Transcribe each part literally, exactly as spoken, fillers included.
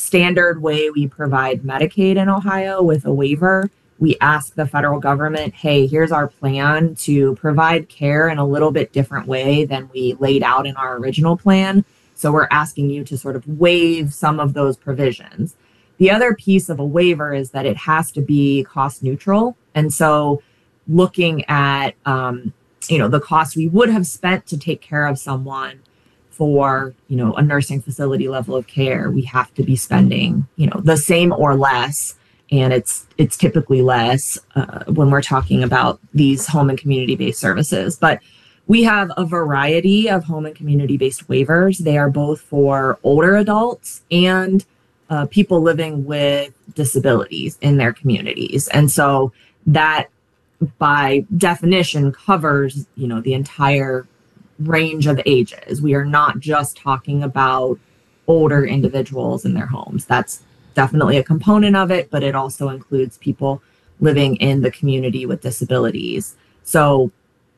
standard way we provide Medicaid in Ohio with a waiver. We ask the federal government, hey, here's our plan to provide care in a little bit different way than we laid out in our original plan. So we're asking you to sort of waive some of those provisions. The other piece of a waiver is that it has to be cost neutral. And so looking at, um, you know, the cost we would have spent to take care of someone for, you know, a nursing facility level of care, we have to be spending, you know, the same or less. And it's it's typically less uh, when we're talking about these home and community-based services. But we have a variety of home and community-based waivers. They are both for older adults and uh, people living with disabilities in their communities. And so that, by definition, covers, you know, the entire range of ages. We are not just talking about older individuals in their homes. That's definitely a component of it, but it also includes people living in the community with disabilities. So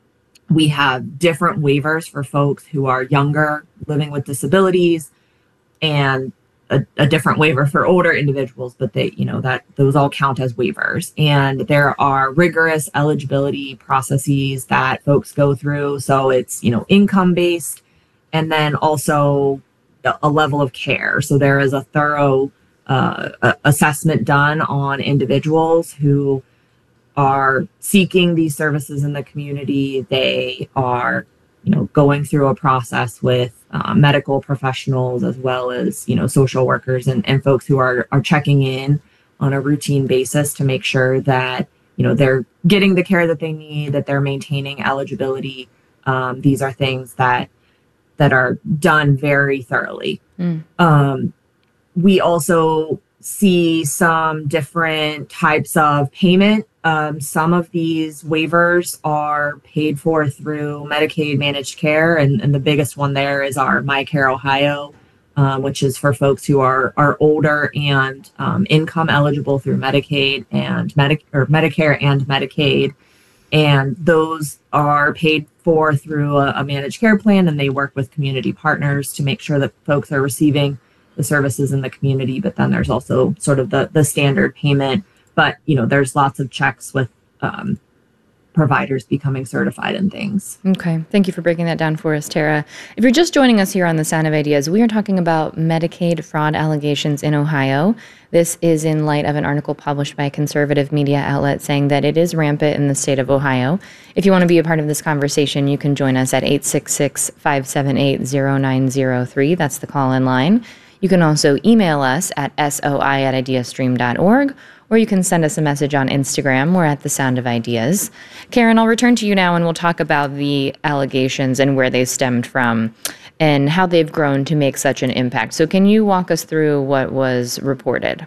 we have different waivers for folks who are younger, living with disabilities, and a, a different waiver for older individuals, but they, you know, that those all count as waivers. And there are rigorous eligibility processes that folks go through. So it's, you know, income based, and then also a, a level of care. So there is a thorough uh, assessment done on individuals who are seeking these services in the community. They are, you know, going through a process with uh, medical professionals, as well as, you know, social workers and, and folks who are, are checking in on a routine basis to make sure that, you know, they're getting the care that they need, that they're maintaining eligibility. Um, these are things that that are done very thoroughly. Mm. Um, we also see some different types of payment. Um, some of these waivers are paid for through Medicaid managed care, and, and the biggest one there is our MyCare Ohio, um, which is for folks who are are older and um, income eligible through Medicaid and Medi- or Medicare and Medicaid, and those are paid for through a, a managed care plan, and they work with community partners to make sure that folks are receiving the services in the community. But then there's also sort of the the standard payment. But, you know, there's lots of checks with um, providers becoming certified and things. Okay. Thank you for breaking that down for us, Tara. If you're just joining us here on The Sound of Ideas, we are talking about Medicaid fraud allegations in Ohio. This is in light of an article published by a conservative media outlet saying that it is rampant in the state of Ohio. If you want to be a part of this conversation, you can join us at eight six six, five seven eight, zero nine zero three. That's the call-in line. You can also email us at soi at ideastream dot org, or you can send us a message on Instagram. We're at The Sound of Ideas. Karen, I'll return to you now, and we'll talk about the allegations and where they stemmed from and how they've grown to make such an impact. So can you walk us through what was reported?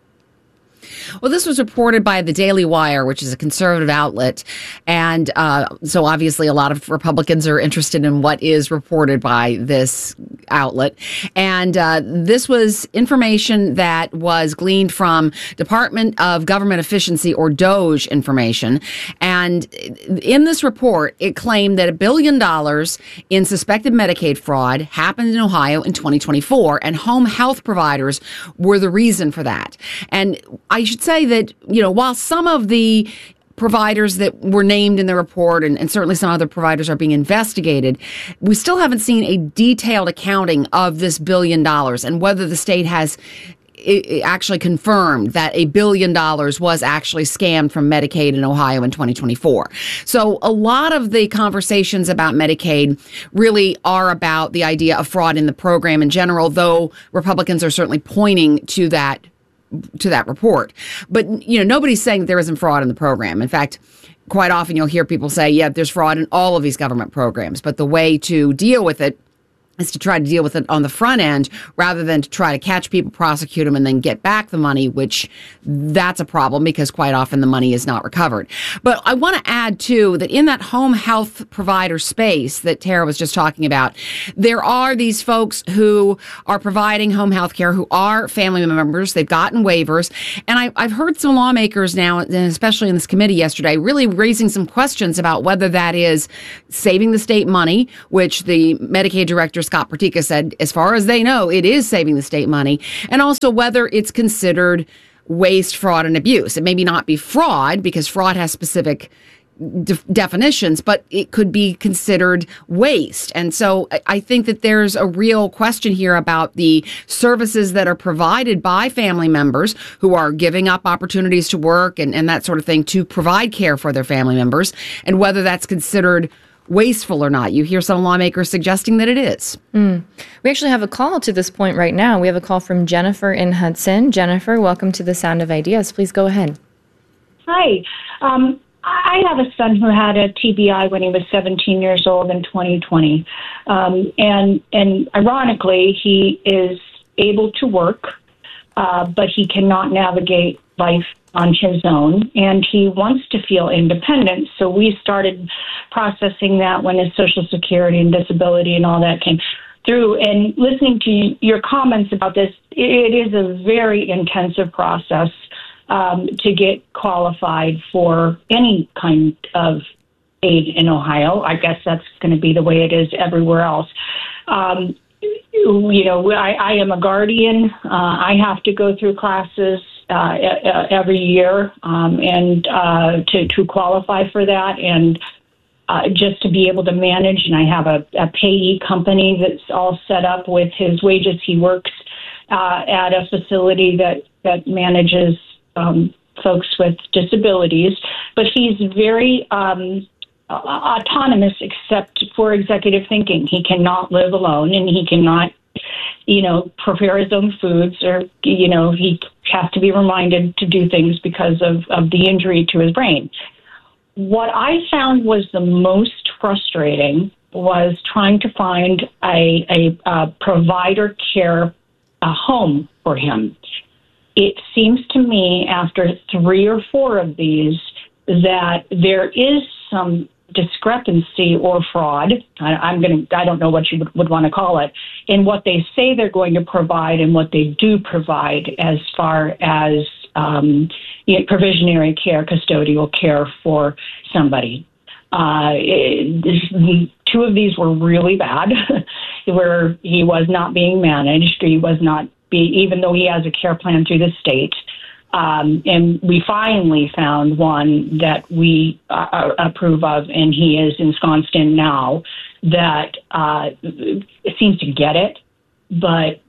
Well, this was reported by the Daily Wire, which is a conservative outlet. And uh, so obviously a lot of Republicans are interested in what is reported by this outlet. And uh, this was information that was gleaned from Department of Government Efficiency, or DOGE, information. And in this report, it claimed that a billion dollars in suspected Medicaid fraud happened in Ohio in twenty twenty-four, and home health providers were the reason for that. And I should say that, you know, while some of the providers that were named in the report, and, and certainly some other providers are being investigated, we still haven't seen a detailed accounting of this billion dollars and whether the state has it actually confirmed that a billion dollars was actually scammed from Medicaid in Ohio in twenty twenty-four. So a lot of the conversations about Medicaid really are about the idea of fraud in the program in general, though Republicans are certainly pointing to that to that report. But, you know, nobody's saying that there isn't fraud in the program. In fact, quite often you'll hear people say, yeah, there's fraud in all of these government programs. But the way to deal with it is to try to deal with it on the front end rather than to try to catch people, prosecute them, and then get back the money, which that's a problem because quite often the money is not recovered. But I want to add, too, that in that home health provider space that Tara was just talking about, there are these folks who are providing home health care who are family members. They've gotten waivers. And I, I've heard some lawmakers now, and especially in this committee yesterday, really raising some questions about whether that is saving the state money, which the Medicaid directors Scott Pertica said, as far as they know, it is saving the state money. And also whether it's considered waste, fraud, and abuse. It may not be fraud because fraud has specific de- definitions, but it could be considered waste. And so I, I think that there's a real question here about the services that are provided by family members who are giving up opportunities to work and, and that sort of thing to provide care for their family members, and whether that's considered wasteful or not. You hear some lawmakers suggesting that it is. Mm. We actually have a call to this point right now. We have a call from Jennifer in Hudson. Jennifer, welcome to the Sound of Ideas. Please go ahead. Hi. Um, I have a son who had a T B I when he was seventeen years old in twenty twenty. Um, and, and ironically, he is able to work, uh, but he cannot navigate life on his own, and he wants to feel independent. So we started processing that when his Social Security and disability and all that came through. And listening to your comments about this, it is a very intensive process um, to get qualified for any kind of aid in Ohio. I guess that's going to be the way it is everywhere else. Um, you know, I, I am a guardian. Uh, I have to go through classes Uh, every year, um, and uh, to, to qualify for that, and uh, just to be able to manage. And I have a, a payee company that's all set up with his wages. He works uh, at a facility that that manages um, folks with disabilities, but he's very um, autonomous, except for executive thinking. He cannot live alone, and he cannot, you know, prepare his own foods, or, you know, he has to be reminded to do things because of, of the injury to his brain. What I found was the most frustrating was trying to find a, a, a provider care a home for him. It seems to me after three or four of these that there is some discrepancy or fraud. I, I'm going to, I don't know what you would, would want to call it, in what they say they're going to provide and what they do provide as far as um, you know, provisionary care, custodial care for somebody. Uh, it, this, two of these were really bad, where he was not being managed. He was not be, even though he has a care plan through the state. Um, and we finally found one that we uh, approve of, and he is ensconced in now, that uh, seems to get it. But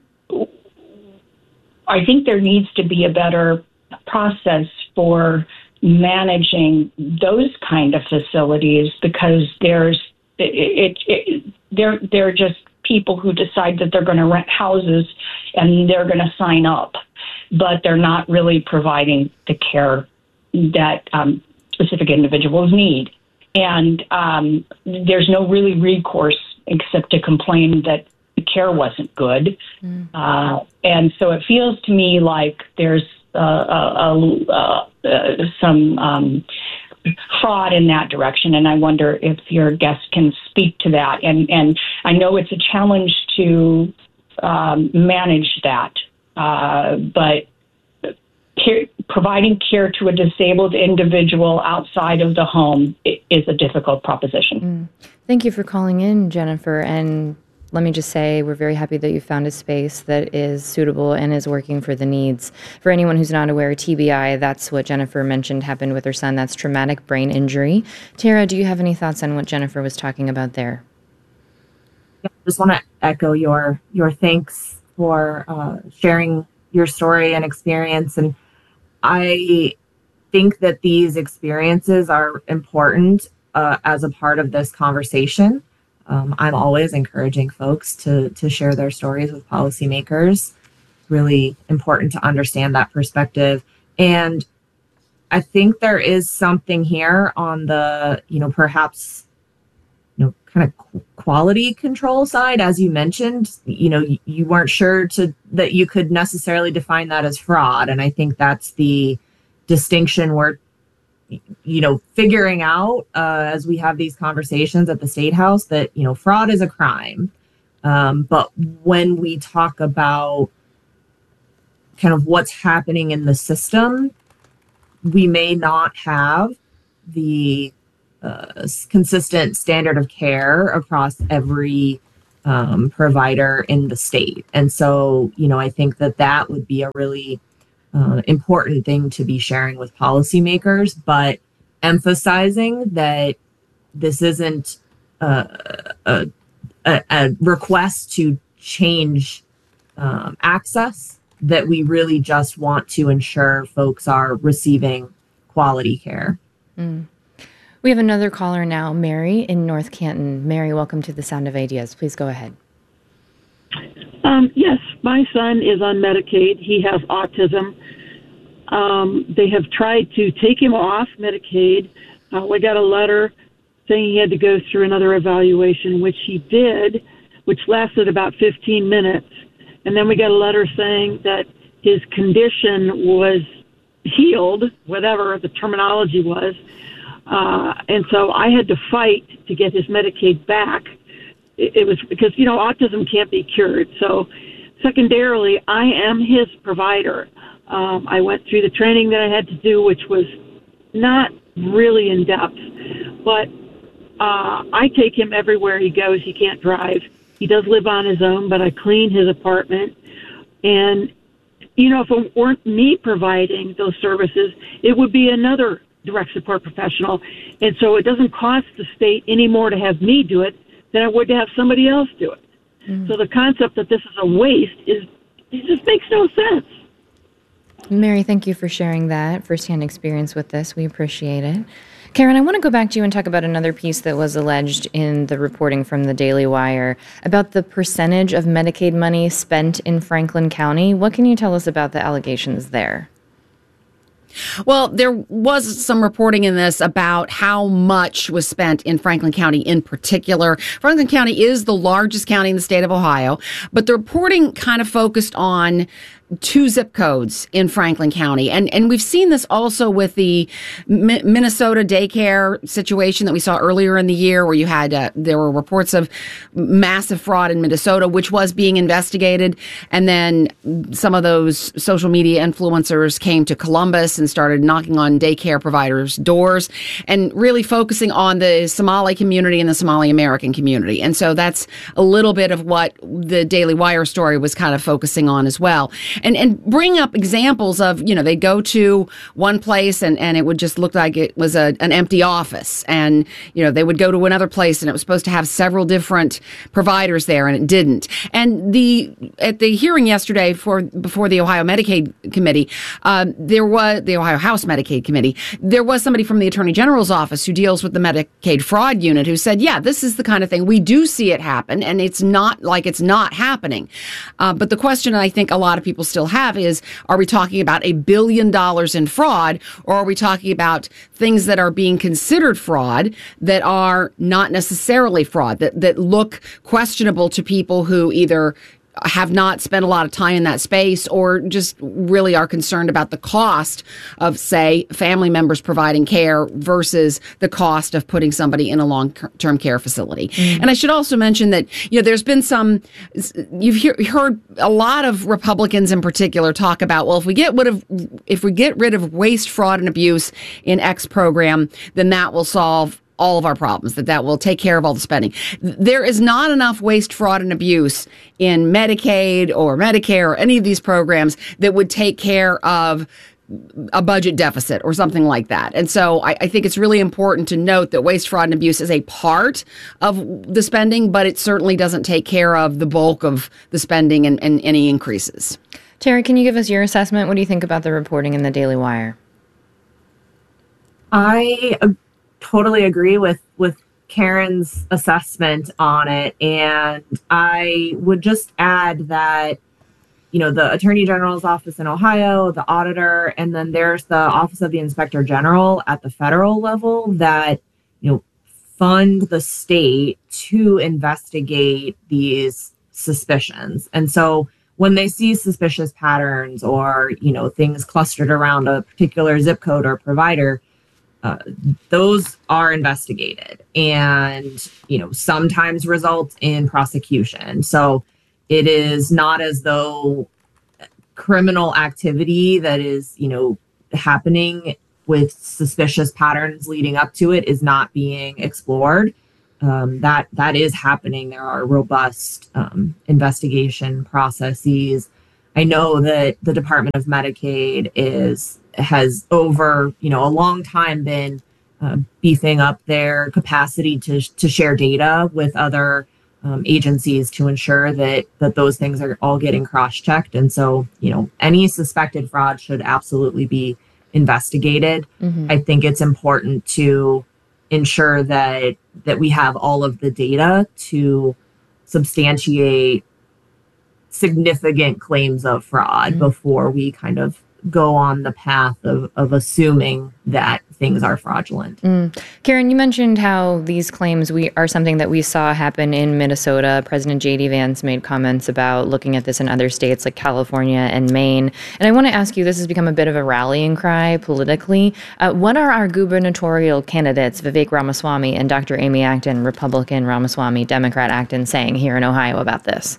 I think there needs to be a better process for managing those kind of facilities, because there's it, it, it they're they're just people who decide that they're going to rent houses and they're going to sign up, but they're not really providing the care that um, specific individuals need. And um, there's no really recourse except to complain that the care wasn't good. Mm. Uh, and so it feels to me like there's uh, uh, uh, uh, some um, fraud in that direction. And I wonder if your guest can speak to that. And, and I know it's a challenge to um, manage that. Uh, but care, providing care to a disabled individual outside of the home is a difficult proposition. Mm. Thank you for calling in, Jennifer. And let me just say, we're very happy that you found a space that is suitable and is working for the needs. For anyone who's not aware, T B I, that's what Jennifer mentioned happened with her son. That's traumatic brain injury. Tara, do you have any thoughts on what Jennifer was talking about there? I just want to echo your your thanks for uh, sharing your story and experience. And I think that these experiences are important uh, as a part of this conversation. Um, I'm always encouraging folks to to share their stories with policymakers. It's really important to understand that perspective. And I think there is something here on the, you know, perhaps, you know, kind of quality control side. As you mentioned, you know, you, you weren't sure to that you could necessarily define that as fraud. And I think that's the distinction we're, you know, figuring out uh, as we have these conversations at the State House, that, you know, fraud is a crime. Um, but when we talk about kind of what's happening in the system, we may not have the uh, consistent standard of care across every um, provider in the state. And so, you know, I think that that would be a really uh, important thing to be sharing with policymakers, but emphasizing that this isn't a, a, a request to change um, access, that we really just want to ensure folks are receiving quality care. Mm. We have another caller now, Mary in North Canton. Mary, welcome to the Sound of Ideas. Please go ahead. Um, yes, my son is on Medicaid. He has autism. Um, they have tried to take him off Medicaid. Uh, we got a letter saying he had to go through another evaluation, which he did, which lasted about fifteen minutes. And then we got a letter saying that his condition was healed, whatever the terminology was. Uh, and so I had to fight to get his Medicaid back. It, it was because, you know, autism can't be cured. So secondarily, I am his provider. Um, I went through the training that I had to do, which was not really in depth, but uh, I take him everywhere he goes. He can't drive. He does live on his own, but I clean his apartment. And, you know, if it weren't me providing those services, it would be another direct support professional. And so it doesn't cost the state any more to have me do it than it would to have somebody else do it. Mm. So the concept that this is a waste is, it just makes no sense. Mary, thank you for sharing that firsthand experience with this. We appreciate it. Karen, I want to go back to you and talk about another piece that was alleged in the reporting from the Daily Wire about the percentage of Medicaid money spent in Franklin County. What can you tell us about the allegations there? Well, there was some reporting in this about how much was spent in Franklin County in particular. Franklin County is the largest county in the state of Ohio, but the reporting kind of focused on two zip codes in Franklin County. And and we've seen this also with the Mi- Minnesota daycare situation that we saw earlier in the year, where you had, uh, there were reports of massive fraud in Minnesota, which was being investigated. And then some of those social media influencers came to Columbus and started knocking on daycare providers' doors and really focusing on the Somali community and the Somali American community. And so that's a little bit of what the Daily Wire story was kind of focusing on as well. And and bring up examples of, you know, they go to one place and, and it would just look like it was a, an empty office. And, you know, they would go to another place and it was supposed to have several different providers there and it didn't. And the at the hearing yesterday for before the Ohio Medicaid Committee, um, there was the Ohio House Medicaid Committee, there was somebody from the Attorney General's office who deals with the Medicaid fraud unit who said, yeah, this is the kind of thing. We do see it happen and it's not like it's not happening. Uh, but the question I think a lot of people still have is, are we talking about a billion dollars in fraud, or are we talking about things that are being considered fraud that are not necessarily fraud, that, that look questionable to people who either have not spent a lot of time in that space or just really are concerned about the cost of, say, family members providing care versus the cost of putting somebody in a long-term care facility. Mm-hmm. And I should also mention that, you know, there's been some, you've hear, heard a lot of Republicans in particular talk about, well, if we get rid of, if we get rid of waste, fraud, and abuse in X program, then that will solve all of our problems, that that will take care of all the spending. There is not enough waste, fraud, and abuse in Medicaid or Medicare or any of these programs that would take care of a budget deficit or something like that. And so I, I think it's really important to note that waste, fraud, and abuse is a part of the spending, but it certainly doesn't take care of the bulk of the spending and, and any increases. Terry, can you give us your assessment? What do you think about the reporting in the Daily Wire? I uh, totally agree with, with Karen's assessment on it. And I would just add that, you know, the Attorney General's office in Ohio, the auditor, and then there's the Office of the Inspector General at the federal level that, you know, fund the state to investigate these suspicions. And so when they see suspicious patterns or, you know, things clustered around a particular zip code or provider, Uh, those are investigated and, you know, sometimes result in prosecution. So it is not as though criminal activity that is, you know, happening with suspicious patterns leading up to it is not being explored. Um, that that is happening. There are robust um, investigation processes. I know that the Department of Medicaid is has over you know a long time been uh, beefing up their capacity to to share data with other um, agencies to ensure that that those things are all getting cross-checked. And so you know any suspected fraud should absolutely be investigated. Mm-hmm. I think it's important to ensure that that we have all of the data to substantiate significant claims of fraud mm-hmm. before we kind of go on the path of, of assuming that things are fraudulent. Mm. Karen, you mentioned how these claims we are something that we saw happen in Minnesota. President J D Vance made comments about looking at this in other states like California and Maine. And I want to ask you, this has become a bit of a rallying cry politically. Uh, what are our gubernatorial candidates, Vivek Ramaswamy and Doctor Amy Acton, Republican Ramaswamy, Democrat Acton, saying here in Ohio about this?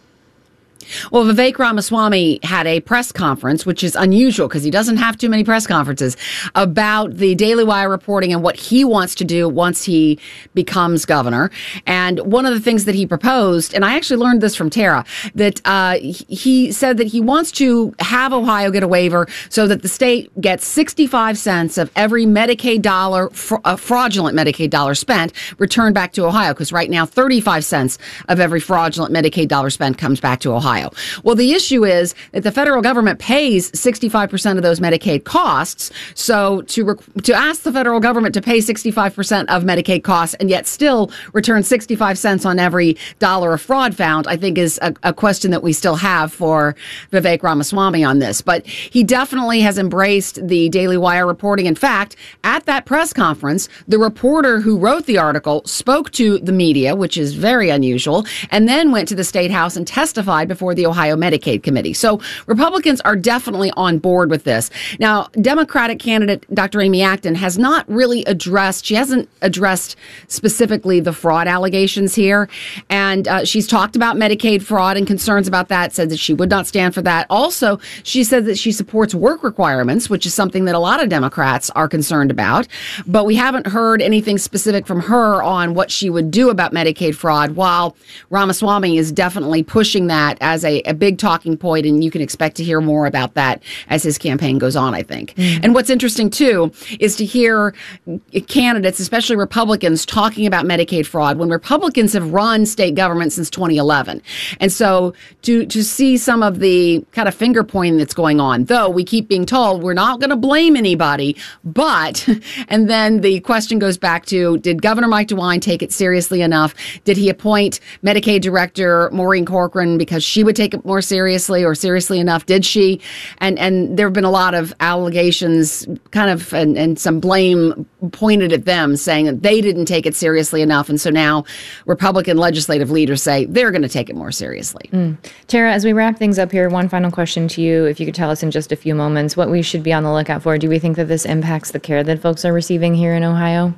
Well, Vivek Ramaswamy had a press conference, which is unusual because he doesn't have too many press conferences, about the Daily Wire reporting and what he wants to do once he becomes governor. And one of the things that he proposed, and I actually learned this from Tara, that uh, he said that he wants to have Ohio get a waiver so that the state gets sixty-five cents of every Medicaid dollar, fr- uh, fraudulent Medicaid dollar spent, returned back to Ohio, because right now thirty-five cents of every fraudulent Medicaid dollar spent comes back to Ohio. Well, the issue is that the federal government pays sixty-five percent of those Medicaid costs. So to rec- to ask the federal government to pay sixty-five percent of Medicaid costs and yet still return sixty-five cents on every dollar of fraud found, I think is a, a question that we still have for Vivek Ramaswamy on this. But he definitely has embraced the Daily Wire reporting. In fact, at that press conference, the reporter who wrote the article spoke to the media, which is very unusual, and then went to the State House and testified before the Ohio Medicaid Committee. So Republicans are definitely on board with this. Now, Democratic candidate Doctor Amy Acton has not really addressed, she hasn't addressed specifically the fraud allegations here. And uh, she's talked about Medicaid fraud and concerns about that, said that she would not stand for that. Also, she said that she supports work requirements, which is something that a lot of Democrats are concerned about. But we haven't heard anything specific from her on what she would do about Medicaid fraud, while Ramaswamy is definitely pushing that as a, a big talking point, and you can expect to hear more about that as his campaign goes on, I think. Mm-hmm. And what's interesting, too, is to hear candidates, especially Republicans, talking about Medicaid fraud when Republicans have run state government since twenty eleven. And so to, to see some of the kind of finger pointing that's going on, though we keep being told we're not going to blame anybody, but, and then the question goes back to, did Governor Mike DeWine take it seriously enough? Did he appoint Medicaid Director Maureen Corcoran because she would take it more seriously, or seriously enough? Did she? And and there have been a lot of allegations kind of and, and some blame pointed at them, saying that they didn't take it seriously enough. And so now Republican legislative leaders say they're going to take it more seriously. Mm. Tara, as we wrap things up here, one final question to you. If you could tell us in just a few moments what we should be on the lookout for. Do we think that this impacts the care that folks are receiving here in Ohio?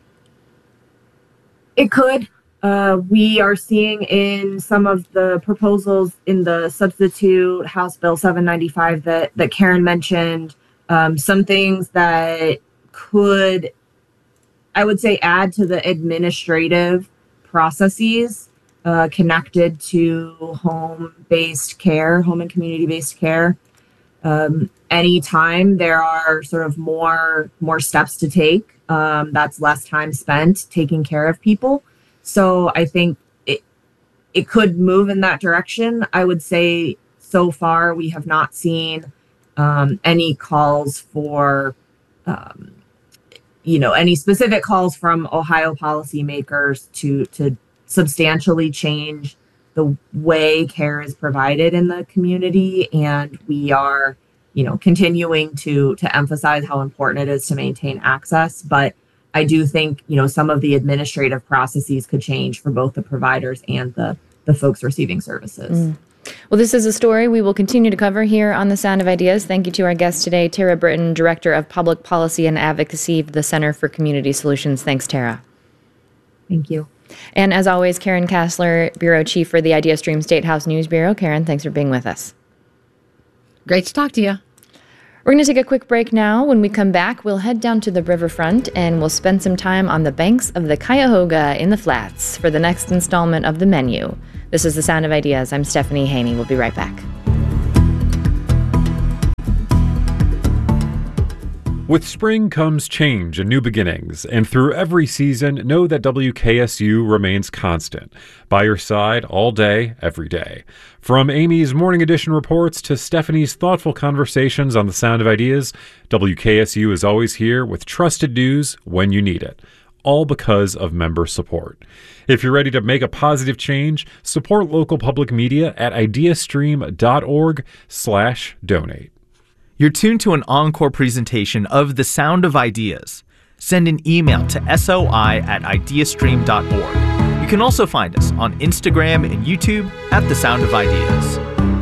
It could. Uh, we are seeing in some of the proposals in the substitute House Bill seven ninety-five that, that Karen mentioned, um, some things that could, I would say, add to the administrative processes uh, connected to home-based care, home and community-based care. Um, anytime there are sort of more, more steps to take, um, that's less time spent taking care of people. So I think it it could move in that direction. I would say so far we have not seen um, any calls for, um, you know, any specific calls from Ohio policymakers to to substantially change the way care is provided in the community. And we are, you know, continuing to to emphasize how important it is to maintain access. But I do think, you know, some of the administrative processes could change for both the providers and the, the folks receiving services. Mm. Well, this is a story we will continue to cover here on The Sound of Ideas. Thank you to our guest today, Tara Britton, Director of Public Policy and Advocacy of the Center for Community Solutions. Thanks, Tara. Thank you. And as always, Karen Kassler, Bureau Chief for the IdeaStream State House News Bureau. Karen, thanks for being with us. Great to talk to you. We're going to take a quick break now. When we come back, we'll head down to the riverfront and we'll spend some time on the banks of the Cuyahoga in the Flats for the next installment of The Menu. This is The Sound of Ideas. I'm Stephanie Haney. We'll be right back. With spring comes change and new beginnings, and through every season, know that W K S U remains constant, by your side all day, every day. From Amy's Morning Edition reports to Stephanie's thoughtful conversations on The Sound of Ideas, W K S U is always here with trusted news when you need it, all because of member support. If you're ready to make a positive change, support local public media at ideastream.org slash donate. You're tuned to an encore presentation of The Sound of Ideas. Send an email to soi at ideastream dot org. You can also find us on Instagram and YouTube at The Sound of Ideas.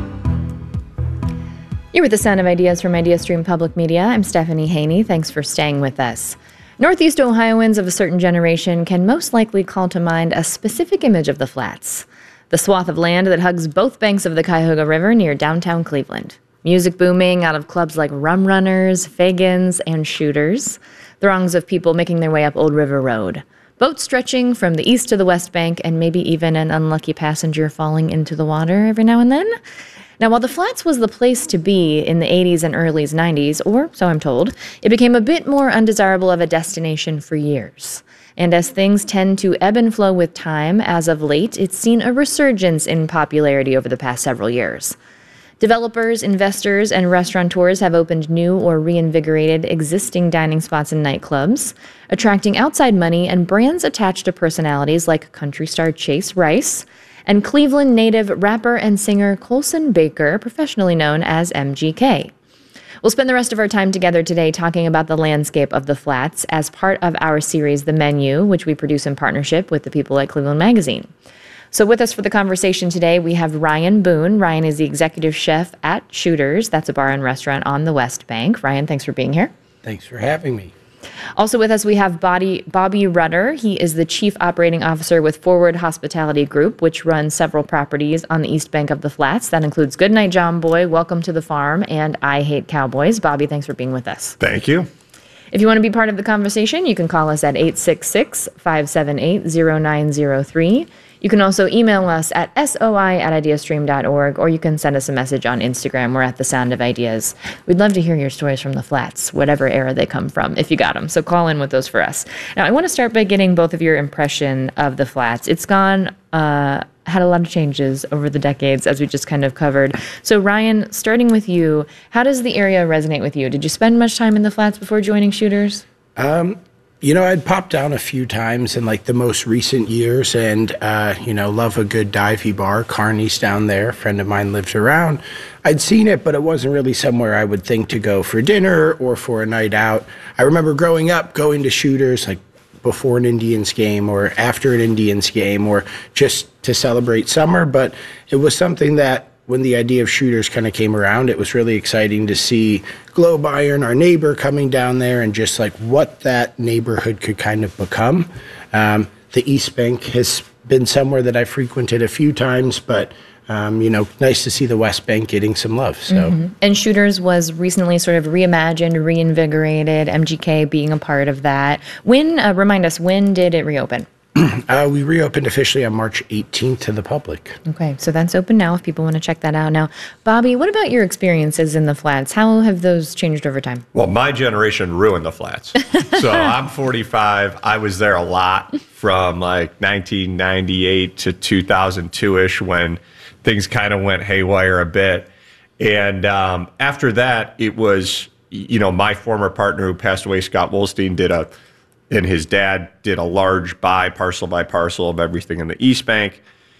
You're with The Sound of Ideas from IdeaStream Public Media. I'm Stephanie Haney. Thanks for staying with us. Northeast Ohioans of a certain generation can most likely call to mind a specific image of the Flats, the swath of land that hugs both banks of the Cuyahoga River near downtown Cleveland. Music booming out of clubs like Rum Runners, Fagans, and Shooters. Throngs of people making their way up Old River Road. Boats stretching from the east to the west bank, and maybe even an unlucky passenger falling into the water every now and then. Now, while the Flats was the place to be in the eighties and early nineties, or so I'm told, it became a bit more undesirable of a destination for years. And as things tend to ebb and flow with time, as of late, it's seen a resurgence in popularity over the past several years. Developers, investors, and restaurateurs have opened new or reinvigorated existing dining spots and nightclubs, attracting outside money and brands attached to personalities like country star Chase Rice and Cleveland native rapper and singer Colson Baker, professionally known as M G K. We'll spend the rest of our time together today talking about the landscape of the Flats as part of our series, The Menu, which we produce in partnership with the people at Cleveland Magazine. So with us for the conversation today, we have Ryan Boone. Ryan is the executive chef at Shooters. That's a bar and restaurant on the West Bank. Ryan, thanks for being here. Thanks for having me. Also with us, we have Bobby, Bobby Rudder. He is the chief operating officer with Forward Hospitality Group, which runs several properties on the East Bank of the Flats. That includes Goodnight John Boy, Welcome to the Farm, and I Hate Cowboys. Bobby, thanks for being with us. Thank you. If you want to be part of the conversation, you can call us at eight six six, five seven eight, zero nine zero three. You can also email us at soi at ideastream dot org, or you can send us a message on Instagram. We're at The Sound of Ideas. We'd love to hear your stories from the Flats, whatever era they come from, if you got them. So call in with those for us. Now, I want to start by getting both of your impression of the Flats. It's gone, uh, had a lot of changes over the decades, as we just kind of covered. So, Ryan, starting with you, how does the area resonate with you? Did you spend much time in the Flats before joining Shooters? Um, you know, I'd popped down a few times in like the most recent years and, uh, you know, love a good divey bar. Carney's down there. A friend of mine lives around. I'd seen it, but it wasn't really somewhere I would think to go for dinner or for a night out. I remember growing up going to Shooters like before an Indians game or after an Indians game or just to celebrate summer. But it was something that when the idea of Shooters kind of came around, it was really exciting to see Globe Iron, our neighbor, coming down there and just like what that neighborhood could kind of become. Um, the East Bank has been somewhere that I frequented a few times, but Um, you know, nice to see the West Bank getting some love. So, mm-hmm. And Shooters was recently sort of reimagined, reinvigorated, M G K being a part of that. When, uh, remind us, when did it reopen? uh, we reopened officially on March eighteenth to the public. Okay, so that's open now if people want to check that out. Now, Bobby, what about your experiences in the Flats? How have those changed over time? Well, my generation ruined the Flats. So I'm forty-five. I was there a lot from like nineteen ninety-eight to two thousand two-ish when things kind of went haywire a bit. And um, after that, it was, you know, my former partner who passed away, Scott Wolstein, did a, and his dad did a large buy, parcel by parcel of everything in the East Bank.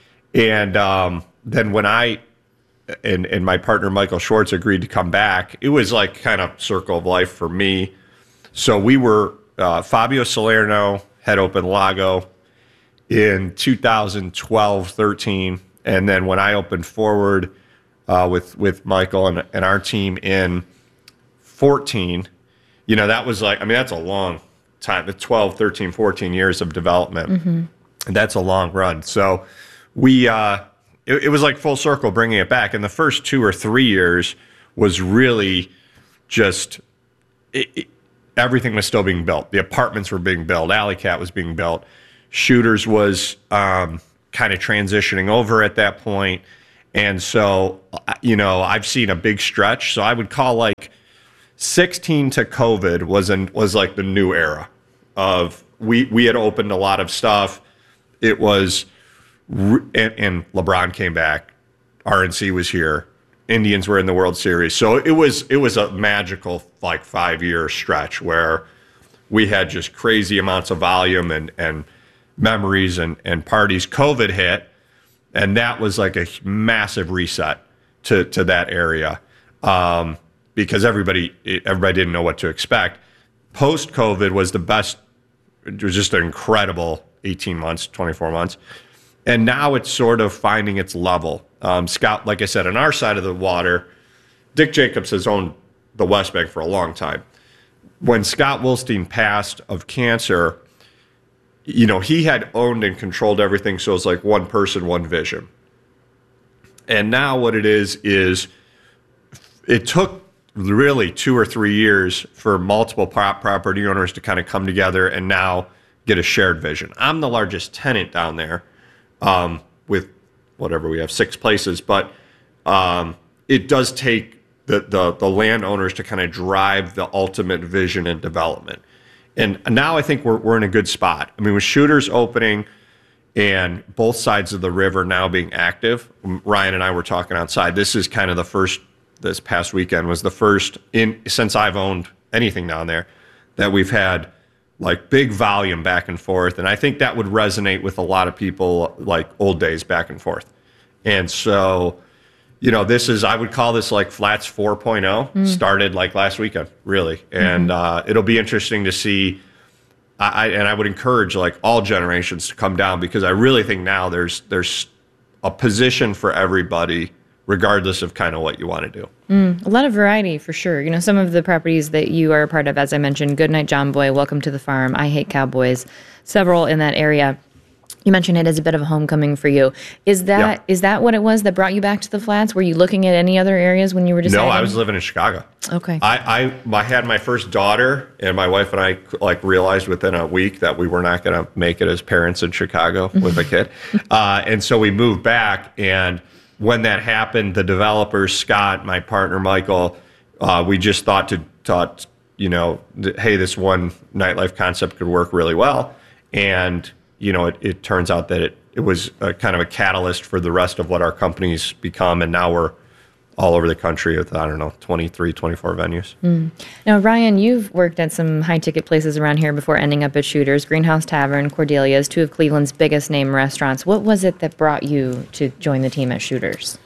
And um, then when I and, and my partner, Michael Schwartz, agreed to come back, it was like kind of circle of life for me. So we were, uh, Fabio Salerno had opened Lago in two thousand twelve, thirteen. And then when I opened Forward uh, with with Michael and, and our team in fourteen, you know, that was like, I mean, that's a long time, the twelve, thirteen, fourteen years of development. Mm-hmm. And that's a long run. So we, uh, it, it was like full circle bringing it back. And the first two or three years was really just it, it, everything was still being built. The apartments were being built. Alley Cat was being built. Shooters was um, kind of transitioning over at that point. And so, you know, I've seen a big stretch. So I would call like sixteen to COVID was an, was like the new era of we we had opened a lot of stuff. It was and, and LeBron came back. R N C was here. Indians were in the World Series. So it was it was a magical like five year stretch where we had just crazy amounts of volume and and memories and, and parties. COVID hit, and that was like a massive reset to to that area. Um, because everybody everybody didn't know what to expect. Post-COVID was the best. It was just an incredible eighteen months, twenty-four months. And now it's sort of finding its level. Um, Scott, like I said, on our side of the water, Dick Jacobs has owned the West Bank for a long time. When Scott Wilstein passed of cancer, you know, he had owned and controlled everything. So it's like one person, one vision. And now what it is, is it took really two or three years for multiple prop property owners to kind of come together and now get a shared vision. I'm the largest tenant down there um, with whatever we have, six places, but um, it does take the, the, the landowners to kind of drive the ultimate vision and development. And now I think we're, we're in a good spot. I mean, with Shooters opening and both sides of the river now being active, Ryan and I were talking outside, this is kind of the first, this past weekend was the first in since I've owned anything down there that we've had like big volume back and forth. And I think that would resonate with a lot of people like old days back and forth. And so, you know, this is, I would call this like Flats four point oh, mm. started like last weekend, really. And mm-hmm. uh, it'll be interesting to see. I, and I would encourage like all generations to come down because I really think now there's there's a position for everybody regardless of kind of what you want to do. Mm, a lot of variety for sure. You know, some of the properties that you are a part of, as I mentioned, Goodnight John Boy, Welcome to the Farm, I Hate Cowboys, several in that area. You mentioned it as a bit of a homecoming for you. Is that yeah. is that what it was that brought you back to the Flats? Were you looking at any other areas when you were deciding? No, I was living in Chicago. Okay. I, I, I had my first daughter, and my wife and I like realized within a week that we were not going to make it as parents in Chicago with a kid. Uh, and so we moved back, and when that happened, the developers, Scott, my partner, Michael, uh, we just thought to, thought, you know, th- hey, this one nightlife concept could work really well. And, you know, it, it turns out that it, it was a kind of a catalyst for the rest of what our company's become. And now we're all over the country with, I don't know, twenty-three, twenty-four venues. Mm. Now, Ryan, you've worked at some high-ticket places around here before ending up at Shooters, Greenhouse Tavern, Cordelia's, two of Cleveland's biggest name restaurants. What was it that brought you to join the team at Shooters?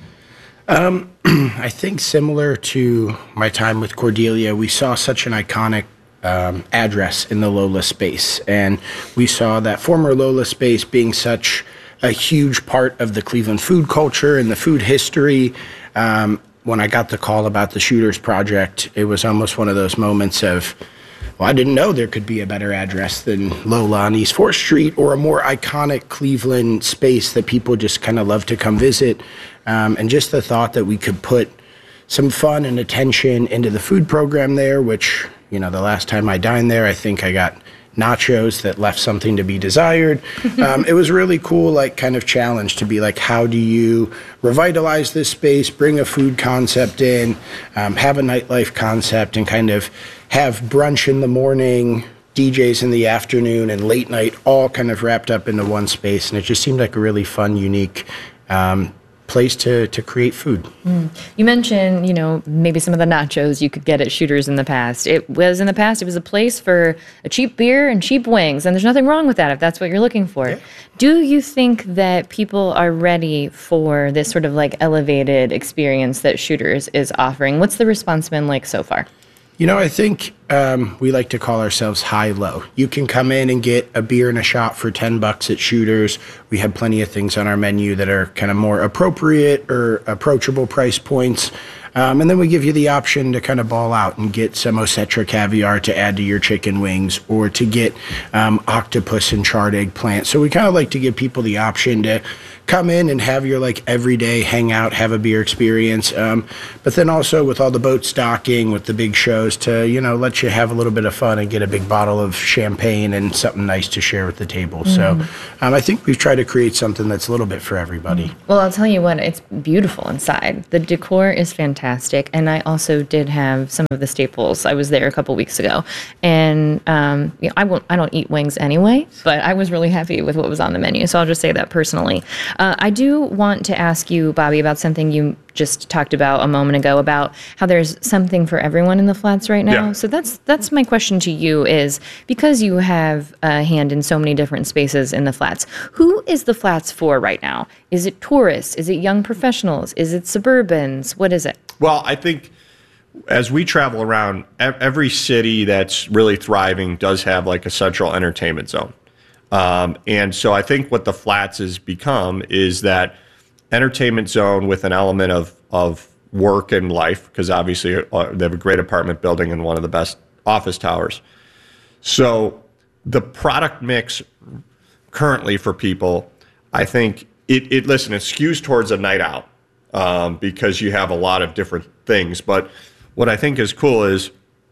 Um, I think similar to my time with Cordelia, we saw such an iconic um, address in the Lola space. And we saw that former Lola space being such a huge part of the Cleveland food culture and the food history. Um, when I got the call about the Shooters project, it was almost one of those moments of, well, I didn't know there could be a better address than Lola on East fourth Street or a more iconic Cleveland space that people just kind of love to come visit. Um, and just the thought that we could put some fun and attention into the food program there, which, you know, the last time I dined there, I think I got nachos that left something to be desired. Um, it was really cool, like kind of challenge to be like, how do you revitalize this space, bring a food concept in, um, have a nightlife concept, and kind of have brunch in the morning, D Js in the afternoon, and late night all kind of wrapped up into one space. And it just seemed like a really fun, unique um, place to to create food. Mm. You mentioned, you know, maybe some of the nachos you could get at Shooters in the past. It was in the past, it was a place for a cheap beer and cheap wings, and there's nothing wrong with that if that's what you're looking for. Yeah. Do you think that people are ready for this sort of like elevated experience that Shooters is offering? What's the response been like so far? You know, I think um, we like to call ourselves high-low. You can come in and get a beer and a shot for ten bucks at Shooters. We have plenty of things on our menu that are kind of more appropriate or approachable price points. Um, and then we give you the option to kind of ball out and get some Osetra caviar to add to your chicken wings, or to get um, octopus and charred eggplant. So we kind of like to give people the option to come in and have your like everyday hangout, have a beer experience. Um, but then also with all the boat stocking, with the big shows, to, you know, let you have a little bit of fun and get a big bottle of champagne and something nice to share at the table. Mm. So um, I think we've tried to create something that's a little bit for everybody. Well, I'll tell you what, it's beautiful inside. The decor is fantastic. And I also did have some of the staples. I was there a couple weeks ago. And um, you know, I won't, I don't eat wings anyway, but I was really happy with what was on the menu. So I'll just say that personally. Uh, I do want to ask you, Bobby, about something you just talked about a moment ago, about how there's something for everyone in the flats right now. Yeah. So that's that's my question to you is, because you have a hand in so many different spaces in the flats, who is the flats for right now? Is it tourists? Is it young professionals? Is it suburbans? What is it? Well, I think as we travel around, every city that's really thriving does have like a central entertainment zone. Um, and so I think what the flats has become is that entertainment zone with an element of, of work and life, because obviously uh, they have a great apartment building and one of the best office towers. So the product mix currently for people, I think it, it listen, it skews towards a night out um, because you have a lot of different things. But what I think is cool is,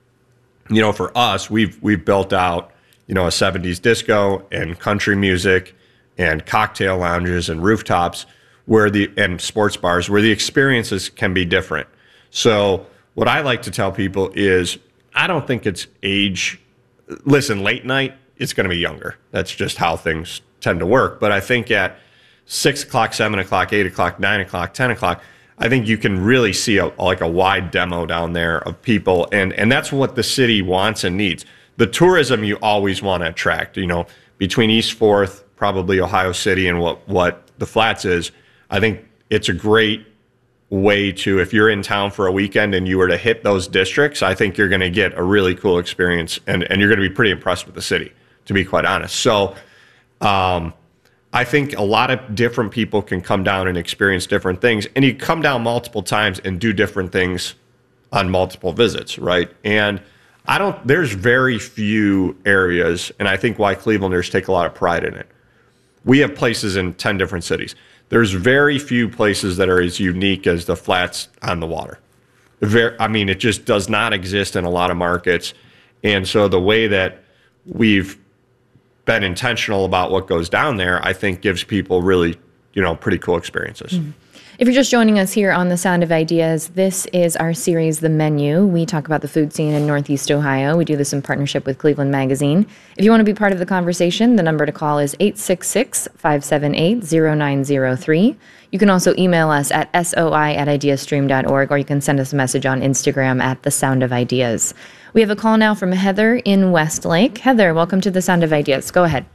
you know, for us, we've we've built out, you know, a seventies disco and country music and cocktail lounges and rooftops where the and sports bars where the experiences can be different. So what I like to tell people is I don't think it's age. Listen, late night, it's going to be younger. That's just how things tend to work. But I think at six o'clock, seven o'clock, eight o'clock, nine o'clock, ten o'clock, I think you can really see a, like a wide demo down there of people. And, and that's what the city wants and needs. The tourism you always want to attract, you know, between East Fourth, probably Ohio City, and what, what the Flats is, I think it's a great way to, if you're in town for a weekend and you were to hit those districts, I think you're going to get a really cool experience, and, and you're going to be pretty impressed with the city, to be quite honest. So um, I think a lot of different people can come down and experience different things, and you come down multiple times and do different things on multiple visits, right? And I don't, there's very few areas, and I think why Clevelanders take a lot of pride in it. We have places in ten different cities. There's very few places that are as unique as the Flats on the water. Very, I mean, it just does not exist in a lot of markets. And so the way that we've been intentional about what goes down there, I think gives people really, you know, pretty cool experiences. Mm-hmm. If you're just joining us here on The Sound of Ideas, this is our series, The Menu. We talk about the food scene in Northeast Ohio. We do this in partnership with Cleveland Magazine. If you want to be part of the conversation, the number to call is eight six six, five seven eight, zero nine zero three. You can also email us at soi at ideastream dot org, or you can send us a message on Instagram at The Sound of Ideas. We have a call now from Heather in Westlake. Heather, welcome to The Sound of Ideas. Go ahead.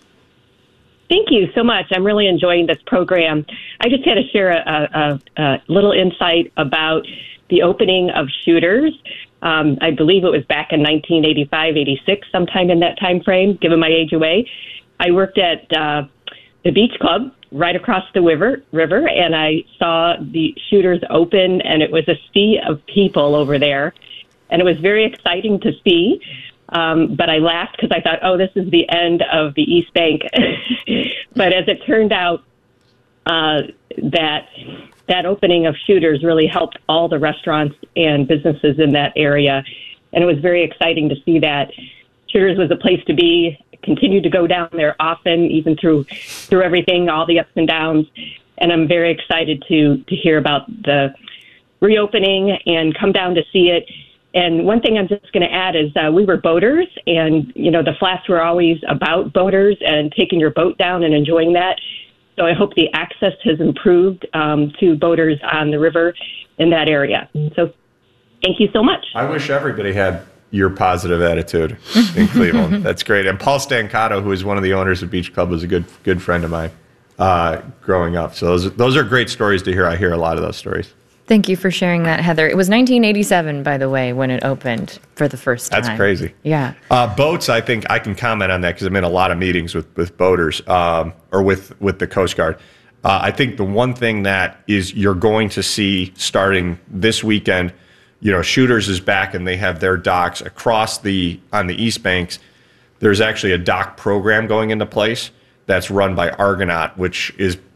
Thank you so much. I'm really enjoying this program. I just had to share a, a, a little insight about the opening of Shooters. Um, I believe it was back in nineteen eighty-five, eighty-six, sometime in that time frame, giving my age away. I worked at uh, the beach club right across the river, river, and I saw the Shooters open, and it was a sea of people over there, and it was very exciting to see. Um, but I laughed because I thought, oh, this is the end of the East Bank. But as it turned out, uh, that that opening of Shooters really helped all the restaurants and businesses in that area. And it was very exciting to see that. Shooters was a place to be, continued to go down there often, even through through everything, all the ups and downs. And I'm very excited to, to hear about the reopening and come down to see it. And one thing I'm just going to add is uh, we were boaters, and, you know, the Flats were always about boaters and taking your boat down and enjoying that. So I hope the access has improved um, to boaters on the river in that area. So thank you so much. I wish everybody had your positive attitude in Cleveland. That's great. And Paul Stancato, who is one of the owners of Beach Club, was a good good friend of mine uh, growing up. So those, those are great stories to hear. I hear a lot of those stories. Thank you for sharing that, Heather. It was nineteen eighty-seven, by the way, when it opened for the first time. That's crazy. Yeah. Uh, boats, I think I can comment on that because I'm in a lot of meetings with, with boaters um, or with, with the Coast Guard. Uh, I think the one thing that is you're going to see starting this weekend, you know, Shooters is back and they have their docks across the, on the East Banks. There's actually a dock program going into place that's run by Argonaut, which is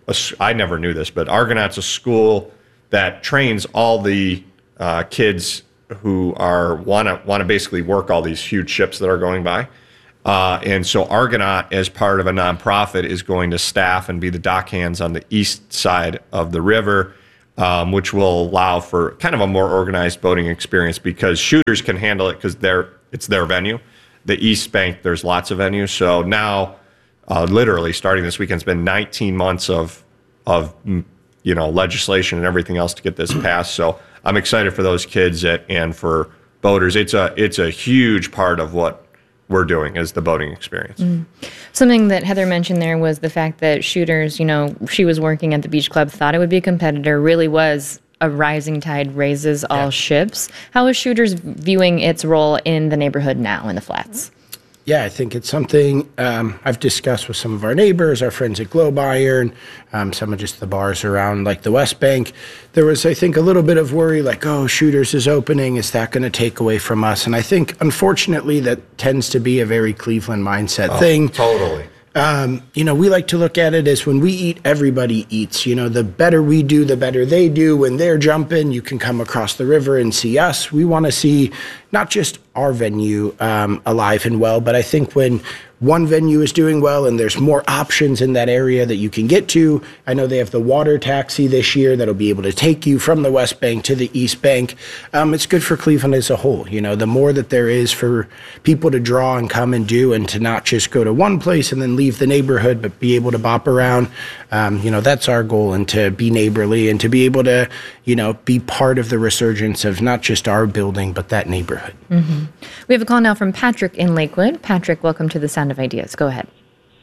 a, I never knew this, but Argonaut's a school that trains all the uh, kids who are want to want to basically work all these huge ships that are going by. Uh, and so Argonaut, as part of a nonprofit, is going to staff and be the dock hands on the east side of the river, um, which will allow for kind of a more organized boating experience because shooters can handle it because they're it's their venue. The East Bank, there's lots of venues. So now, uh, literally starting this weekend, it's been nineteen months of of you know legislation and everything else to get this passed. So I'm excited for those kids and for boaters. It's a it's a huge part of what we're doing is the boating experience. Mm. Something that Heather mentioned there was the fact that Shooters, you know, she was working at the beach club, thought it would be a competitor, really was a rising tide raises all yeah. ships. How is Shooters viewing its role in the neighborhood now in the Flats? Yeah, I think it's something um, I've discussed with some of our neighbors, our friends at Globe Iron, um, some of just the bars around like the West Bank. There was, I think, a little bit of worry like, oh, Shooters is opening. Is that going to take away from us? And I think, unfortunately, that tends to be a very Cleveland mindset oh, thing. Totally. Um, you know, we like to look at it as when we eat, everybody eats. You know, the better we do, the better they do. When they're jumping, you can come across the river and see us. We want to see not just our venue um, alive and well, but I think when one venue is doing well and there's more options in that area that you can get to. I know they have the water taxi this year that'll be able to take you from the West Bank to the East Bank. Um, it's good for Cleveland as a whole. You know, the more that there is for people to draw and come and do and to not just go to one place and then leave the neighborhood, but be able to bop around. Um, you know, that's our goal, and to be neighborly and to be able to, you know, be part of the resurgence of not just our building, but that neighborhood. Mm-hmm. We have a call now from Patrick in Lakewood. Patrick, welcome to the Sound of Ideas. Go ahead.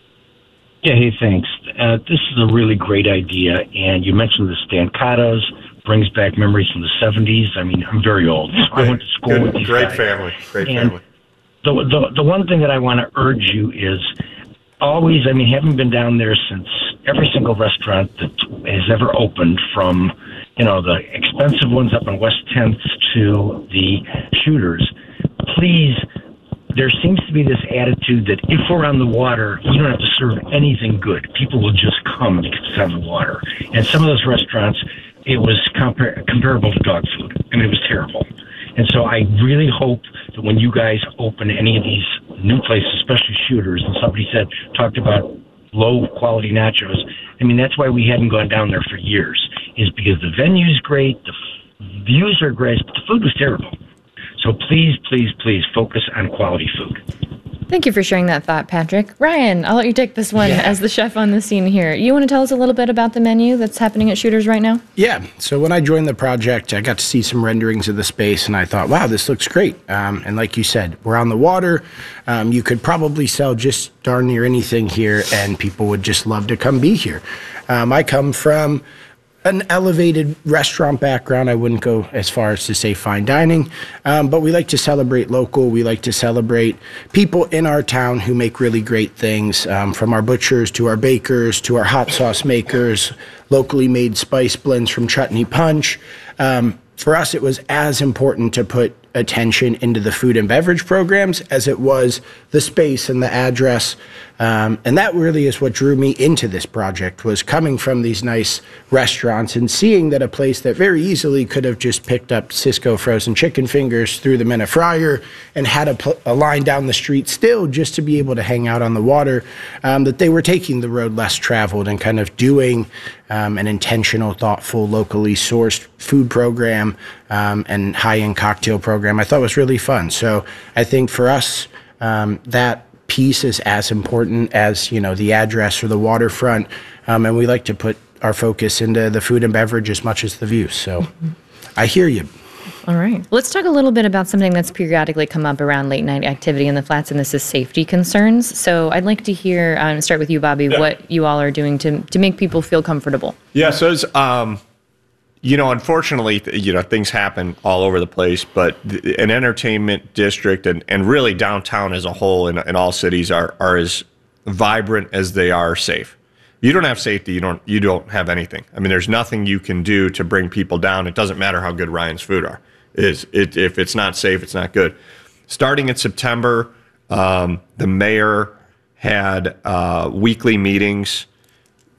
Yeah, hey, thanks. Uh, this is a really great idea, and you mentioned the Stancatas, brings back memories from the seventies. I mean, I'm very old. So I went to school Good, with these Great guys. family, great and family. The, the, the one thing that I want to urge you is always, I mean, having been down there since every single restaurant that has ever opened, from, you know, the expensive ones up on West tenth to the Shooters, please, there seems to be this attitude that if we're on the water, you don't have to serve anything good. People will just come because it's on the water. And some of those restaurants, it was compar- comparable to dog food. I mean, it was terrible. And so I really hope that when you guys open any of these new places, especially Shooters, and somebody said, talked about low quality nachos, I mean, that's why we hadn't gone down there for years, is because the venue's great, the f- views are great, but the food was terrible. So please, please, please focus on quality food. Thank you for sharing that thought, Patrick. Ryan, I'll let you take this one yeah. as the chef on the scene here. You want to tell us a little bit about the menu that's happening at Shooters right now? Yeah. So when I joined the project, I got to see some renderings of the space, and I thought, wow, this looks great. Um, and like you said, we're on the water. Um, you could probably sell just darn near anything here, and people would just love to come be here. Um, I come from an elevated restaurant background. I wouldn't go as far as to say fine dining, um, but we like to celebrate local. We like to celebrate people in our town who make really great things, um, from our butchers to our bakers to our hot sauce makers, locally made spice blends from Chutney Punch. Um, for us, it was as important to put attention into the food and beverage programs as it was the space and the address. Um, and that really is what drew me into this project, was coming from these nice restaurants and seeing that a place that very easily could have just picked up Cisco frozen chicken fingers, threw them in a fryer, and had a, pl- a line down the street still just to be able to hang out on the water, um, that they were taking the road less traveled and kind of doing um, an intentional, thoughtful, locally sourced food program um, and high-end cocktail program. I thought was really fun. So I think for us, um, that piece is as important as, you know, the address or the waterfront, um, and we like to put our focus into the food and beverage as much as the views. So mm-hmm. I hear you. All right. Let's talk a little bit about something that's periodically come up around late night activity in the Flats, and this is safety concerns. So I'd like to hear, um, start with you, Bobby, yeah. what you all are doing to to make people feel comfortable. Yeah, so it's, um, you know, unfortunately, you know, things happen all over the place, but an entertainment district and, and really downtown as a whole in, in all cities are, are as vibrant as they are safe. You don't have safety, you don't you don't have anything. I mean, there's nothing you can do to bring people down. It doesn't matter how good Ryan's food are. Is it if it's not safe, it's not good. Starting in September, um, the mayor had uh, weekly meetings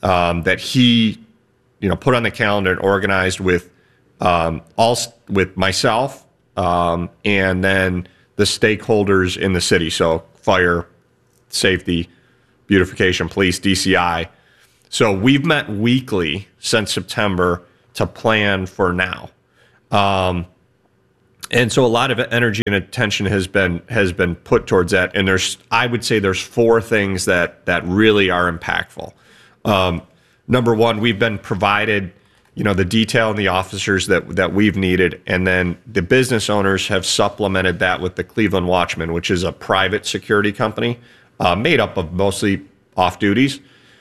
um, that he, you know, put on the calendar and organized with um, all with myself um, and then the stakeholders in the city. So fire, safety, beautification, police, D C I. So we've met weekly since September to plan for now. Um, and so a lot of energy and attention has been has been put towards that. And there's, I would say there's four things that that really are impactful. Um, number one, we've been provided, you know, the detail and the officers that that we've needed. And then the business owners have supplemented that with the Cleveland Watchman, which is a private security company uh, made up of mostly off duties.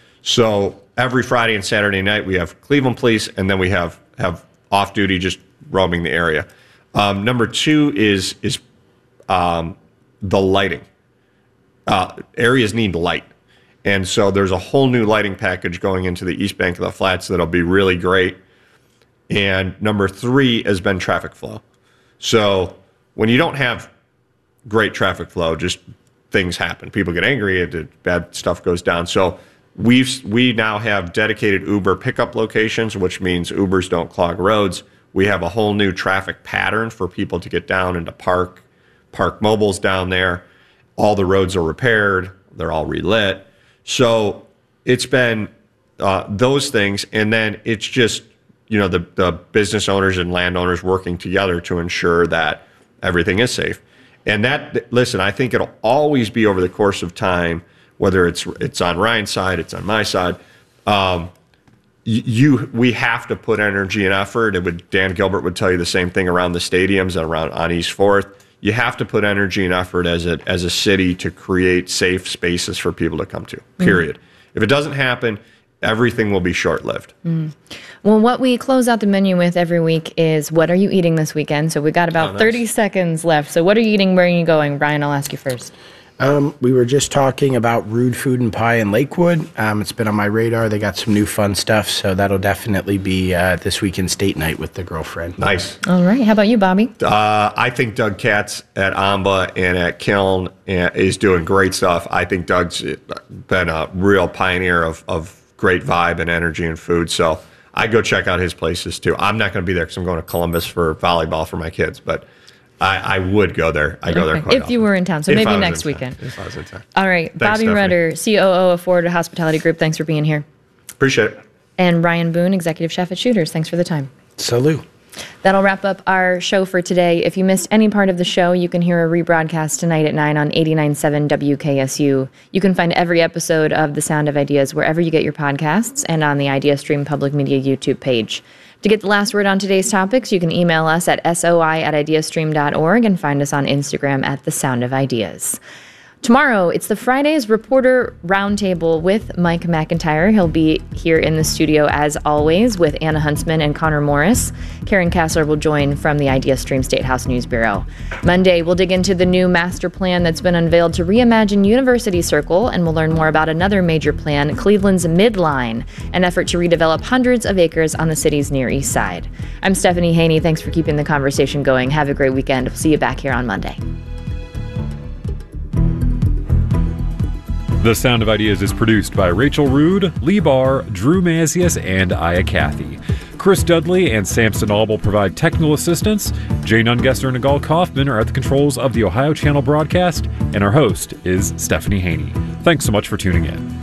So every Friday and Saturday night we have Cleveland police, and then we have have off duty just roaming the area. Um, number two is is um, the lighting. Uh, areas need light, and so there's a whole new lighting package going into the east bank of the flats that'll be really great. And number three has been traffic flow. So when you don't have great traffic flow, just things happen. People get angry, bad stuff goes down. So We've we now have dedicated Uber pickup locations, which means Ubers don't clog roads. We have a whole new traffic pattern for people to get down and to park, park mobiles down there. All the roads are repaired. They're all relit. So it's been uh, those things. And then it's just, you know, the, the business owners and landowners working together to ensure that everything is safe. And that, listen, I think it'll always be over the course of time, whether it's it's on Ryan's side, it's on my side, um, you we have to put energy and effort. It would Dan Gilbert would tell you the same thing around the stadiums and around on East Fourth. You have to put energy and effort as a as a city to create safe spaces for people to come to. Period. Mm. If it doesn't happen, everything will be short-lived. Mm. Well, what we close out the menu with every week is, what are you eating this weekend? So we got about oh, nice. thirty seconds left. So what are you eating? Where are you going? Ryan, I'll ask you first. Um, we were just talking about Rude Food and Pie in Lakewood. Um, it's been on my radar. They got some new fun stuff, so that'll definitely be uh, this weekend's date night with the girlfriend. Nice. All right. How about you, Bobby? Uh, I think Doug Katz at Amba and at Kiln is doing great stuff. I think Doug's been a real pioneer of, of great vibe and energy and food, so I go check out his places too. I'm not going to be there because I'm going to Columbus for volleyball for my kids, but I, I would go there. I go okay. there quite If often. you were in town, so if maybe next weekend. If I was in town. All right. Thanks, Bobby Stephanie. Rudder, C O O of Ford Hospitality Group. Thanks for being here. Appreciate it. And Ryan Boone, Executive Chef at Shooters. Thanks for the time. Salute. That'll wrap up our show for today. If you missed any part of the show, you can hear a rebroadcast tonight at nine on eighty-nine point seven W K S U. You can find every episode of The Sound of Ideas wherever you get your podcasts and on the IdeaStream Public Media YouTube page. To get the last word on today's topics, you can email us at soi at ideastream dot org and find us on Instagram at The Sound of Ideas. Tomorrow, it's the Fridays Reporter Roundtable with Mike McIntyre. He'll be here in the studio, as always, with Anna Huntsman and Connor Morris. Karen Kassler will join from the IdeaStream State House News Bureau. Monday, we'll dig into the new master plan that's been unveiled to reimagine University Circle, and we'll learn more about another major plan, Cleveland's Midline, an effort to redevelop hundreds of acres on the city's Near East Side. I'm Stephanie Haney. Thanks for keeping the conversation going. Have a great weekend. We'll see you back here on Monday. The Sound of Ideas is produced by Rachel Rude, Lee Barr, Drew Mazius, and Aya Cathy. Chris Dudley and Samson Auble provide technical assistance. Jay Nungesser and Nagal Kaufman are at the controls of the Ohio Channel broadcast, and our host is Stephanie Haney. Thanks so much for tuning in.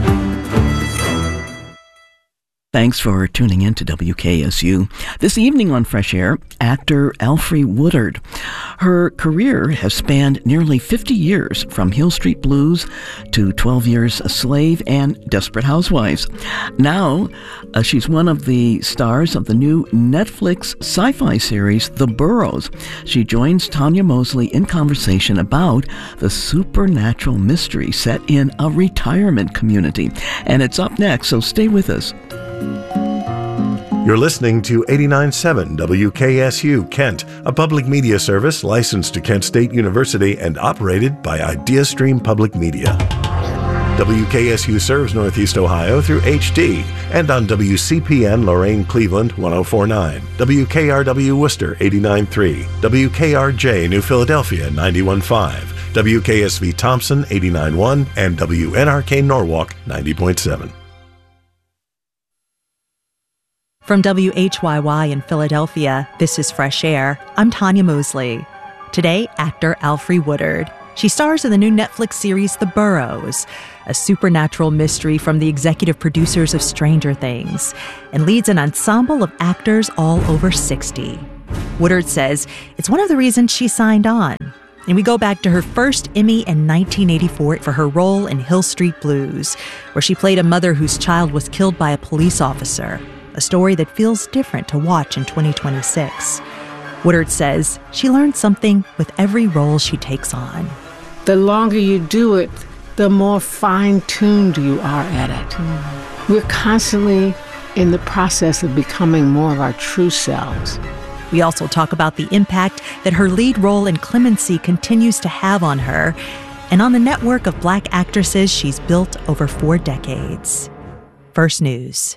Thanks for tuning in to W K S U. This evening on Fresh Air, actor Alfre Woodard. Her career has spanned nearly fifty years, from Hill Street Blues to twelve years a Slave and Desperate Housewives. Now, uh, she's one of the stars of the new Netflix sci-fi series, The Burrows. She joins Tanya Mosley in conversation about the supernatural mystery set in a retirement community. And it's up next, so stay with us. You're listening to eighty-nine point seven W K S U Kent, a public media service licensed to Kent State University and operated by IdeaStream Public Media. W K S U serves Northeast Ohio through H D and on W C P N Lorain Cleveland one oh four point nine, W K R W Worcester eighty-nine point three, W K R J New Philadelphia ninety-one point five, W K S V Thompson eighty-nine point one, and W N R K Norwalk ninety point seven. From W H Y Y in Philadelphia, this is Fresh Air. I'm Tanya Mosley. Today, actor Alfre Woodard. She stars in the new Netflix series The Burrows, a supernatural mystery from the executive producers of Stranger Things, and leads an ensemble of actors all over sixty. Woodard says it's one of the reasons she signed on. And we go back to her first Emmy in nineteen eighty-four for her role in Hill Street Blues, where she played a mother whose child was killed by a police officer. A story that feels different to watch in twenty twenty-six. Woodard says she learns something with every role she takes on. The longer you do it, the more fine-tuned you are at it. Mm. We're constantly in the process of becoming more of our true selves. We also talk about the impact that her lead role in Clemency continues to have on her and on the network of Black actresses she's built over four decades. First News.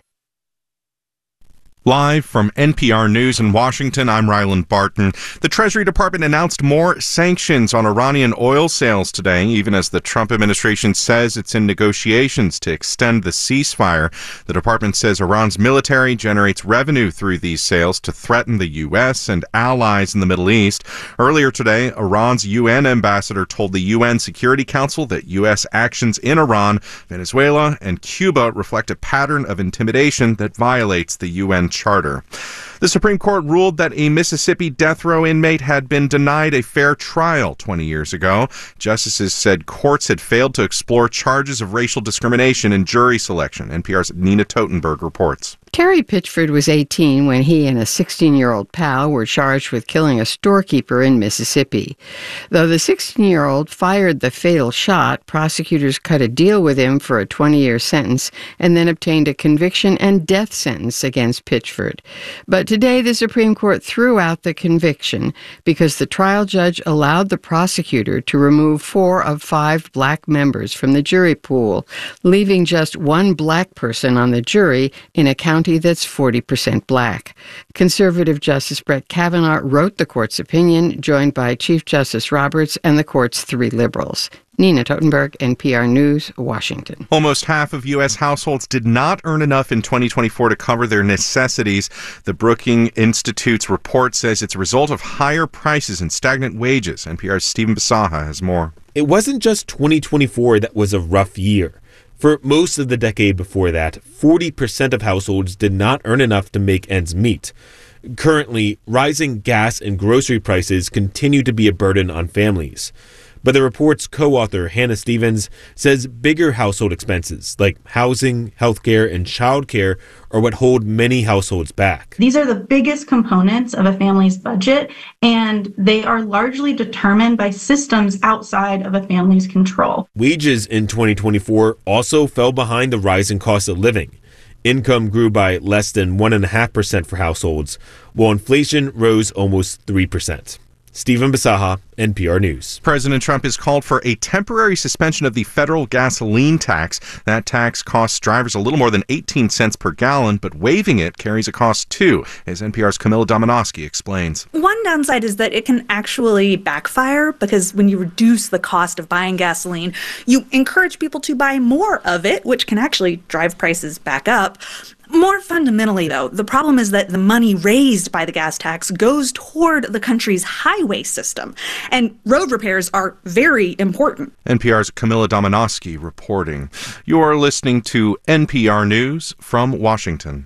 Live from N P R News in Washington, I'm Ryland Barton. The Treasury Department announced more sanctions on Iranian oil sales today, even as the Trump administration says it's in negotiations to extend the ceasefire. The department says Iran's military generates revenue through these sales to threaten the U S and allies in the Middle East. Earlier today, Iran's U N ambassador told the U N Security Council that U S actions in Iran, Venezuela, and Cuba reflect a pattern of intimidation that violates the U N Charter. The Supreme Court ruled that a Mississippi death row inmate had been denied a fair trial twenty years ago. Justices said courts had failed to explore charges of racial discrimination in jury selection. N P R's Nina Totenberg reports. Terry Pitchford was eighteen when he and a sixteen-year-old pal were charged with killing a storekeeper in Mississippi. Though the sixteen-year-old fired the fatal shot, prosecutors cut a deal with him for a twenty-year sentence and then obtained a conviction and death sentence against Pitchford. But today, the Supreme Court threw out the conviction because the trial judge allowed the prosecutor to remove four of five black members from the jury pool, leaving just one black person on the jury in a county that's forty percent black. Conservative Justice Brett Kavanaugh wrote the court's opinion, joined by Chief Justice Roberts and the court's three liberals. Nina Totenberg, N P R News, Washington. Almost half of U S households did not earn enough in twenty twenty-four to cover their necessities. The Brookings Institute's report says it's a result of higher prices and stagnant wages. N P R's Stephen Bisaha has more. It wasn't just twenty twenty-four that was a rough year. For most of the decade before that, forty percent of households did not earn enough to make ends meet. Currently, rising gas and grocery prices continue to be a burden on families. But the report's co-author, Hannah Stevens, says bigger household expenses like housing, healthcare, and childcare are what hold many households back. These are the biggest components of a family's budget, and they are largely determined by systems outside of a family's control. Wages in twenty twenty-four also fell behind the rising cost of living. Income grew by less than one point five percent for households, while inflation rose almost three percent. Stephen Bisaha, N P R News. President Trump has called for a temporary suspension of the federal gasoline tax. That tax costs drivers a little more than eighteen cents per gallon, but waiving it carries a cost too, as N P R's Camilla Domonoski explains. One downside is that it can actually backfire because when you reduce the cost of buying gasoline, you encourage people to buy more of it, which can actually drive prices back up. More fundamentally, though, the problem is that the money raised by the gas tax goes toward the country's highway system, and road repairs are very important. N P R's Camilla Domonoski reporting. You are listening to N P R News from Washington.